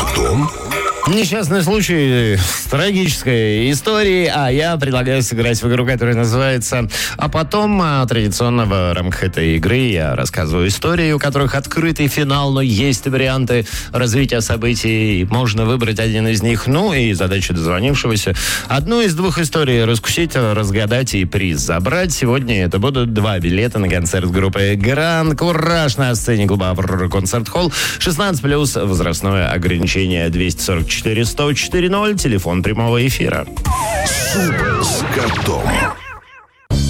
котом. Несчастный случай с трагической историей, а я предлагаю сыграть в игру, которая называется «А потом». Традиционно в рамках этой игры я рассказываю истории, у которых открытый финал, но есть варианты развития событий, можно выбрать один из них. Ну и задача дозвонившегося одну из двух историй раскусить, разгадать и приз забрать. Сегодня это будут 2 билета на концерт группы «Гранд Кураж» на сцене клуба «Аврора Концерт-холл». 16+, возрастное ограничение 244 104 0, телефон прямого эфира. Суп с котом.